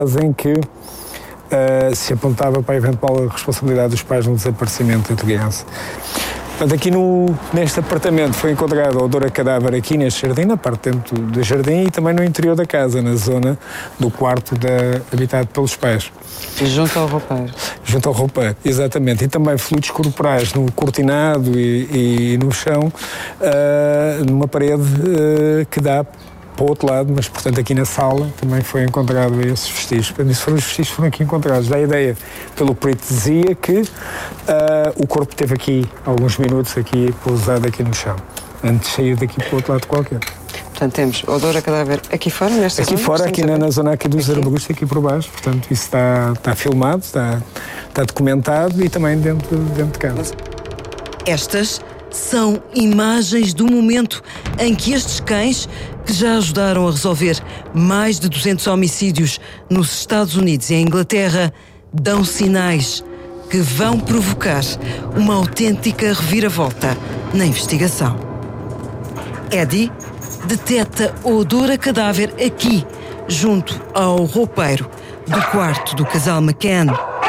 em que se apontava para a eventual responsabilidade dos pais no desaparecimento da criança. Portanto, aqui neste apartamento foi encontrado o odor a cadáver aqui neste jardim, na parte dentro do jardim, e também no interior da casa, na zona do quarto habitado pelos pais. Junto ao roupeiro. Junto ao roupeiro, exatamente. E também fluidos corporais no cortinado e no chão, numa parede que dá para o outro lado, mas, portanto, aqui na sala também foi encontrado esses vestígios. Portanto, isso foram os vestígios que foram aqui encontrados. Dá a ideia, pelo perito dizia, que o corpo teve aqui alguns minutos aqui pousado aqui no chão, antes de sair daqui para o outro lado qualquer. Portanto, temos odor a cadáver aqui fora, nesta zona? Aqui fora, aqui na zona aqui dos arbustos, aqui por baixo. Portanto, isso está filmado, está documentado e também dentro de casa. Estas são imagens do momento em que estes cães, que já ajudaram a resolver mais de 200 homicídios nos Estados Unidos e em Inglaterra, dão sinais que vão provocar uma autêntica reviravolta na investigação. Eddie detecta odor a cadáver aqui, junto ao roupeiro do quarto do casal McCann.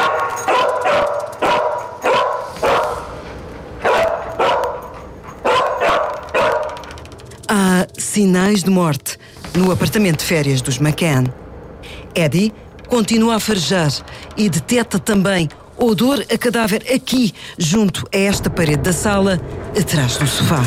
Há sinais de morte no apartamento de férias dos McCann. Eddie continua a farejar e detecta também odor a cadáver aqui, junto a esta parede da sala, atrás do sofá.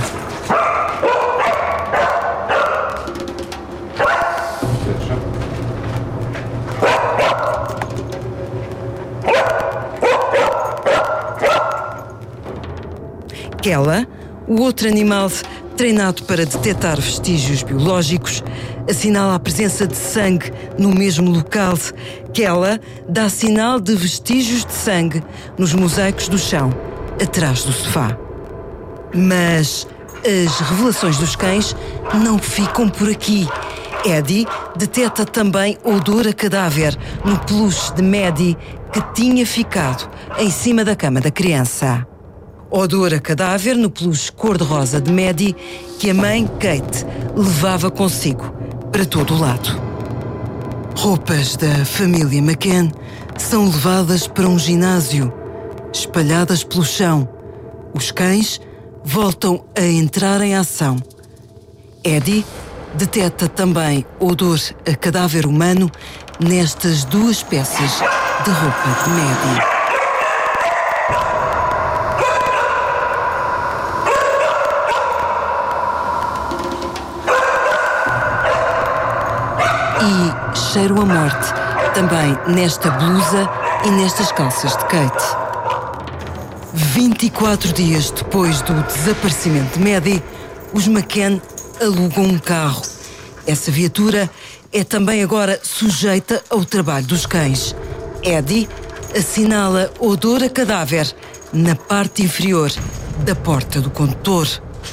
Kela, o outro animal treinado para detectar vestígios biológicos, assinala a presença de sangue no mesmo local. Kela dá sinal de vestígios de sangue nos mosaicos do chão, atrás do sofá. Mas as revelações dos cães não ficam por aqui. Eddie detecta também odor a cadáver no peluche de Maddie que tinha ficado em cima da cama da criança. Odor a cadáver no peluche cor-de-rosa de Maddie que a mãe, Kate, levava consigo para todo o lado. Roupas da família McCann são levadas para um ginásio, espalhadas pelo chão. Os cães voltam a entrar em ação. Eddie detecta também odor a cadáver humano nestas duas peças de roupa de Maddie. E cheiro a morte, também nesta blusa e nestas calças de Kate. 24 dias depois do desaparecimento de Maddie, os McCann alugam um carro. Essa viatura é também agora sujeita ao trabalho dos cães. Eddie assinala odor a cadáver na parte inferior da porta do condutor.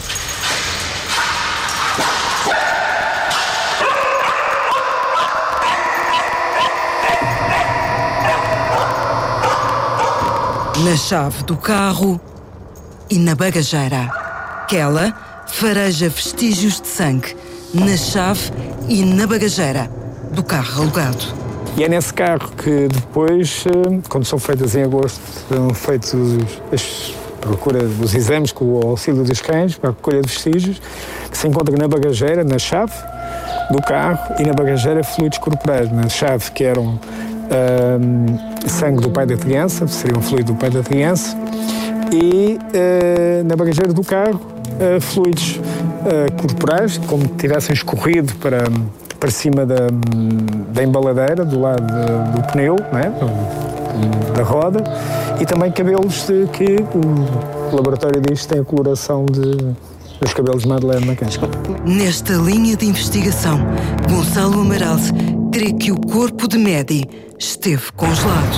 Na chave do carro e na bagageira. Kela fareja vestígios de sangue na chave e na bagageira do carro alugado. E é nesse carro que depois, quando são feitas em agosto, são feitos os exames com o auxílio dos cães para a recolha de vestígios, que se encontra na bagageira, na chave do carro e na bagageira fluidos corporais. Na chave que eram sangue do pai da criança, seria um fluido do pai da criança, e na bagageira do carro fluidos corporais, como se tivessem escorrido para cima da embaladeira, do lado do pneu, né, da roda, e também cabelos que o laboratório diz que tem a coloração dos cabelos de Madeleine McCann. Nesta linha de investigação, Gonçalo Amaral crê que o corpo de Maddie esteve congelado.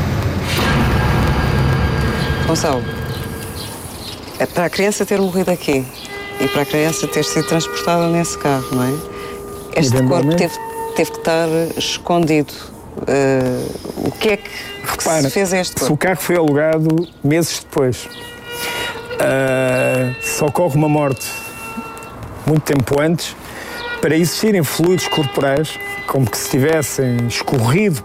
Gonçalo, é para a criança ter morrido aqui e para a criança ter sido transportada nesse carro, não é? Este corpo teve que estar escondido. O que é que se fez a este corpo? Se o carro foi alugado meses depois, se ocorre uma morte muito tempo antes, para existirem fluidos corporais, como que se tivessem escorrido